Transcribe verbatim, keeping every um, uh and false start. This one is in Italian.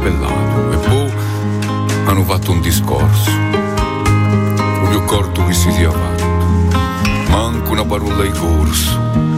appellato e poi hanno fatto un discorso. Proprio corto che si sia fatto, manco una parola di corso.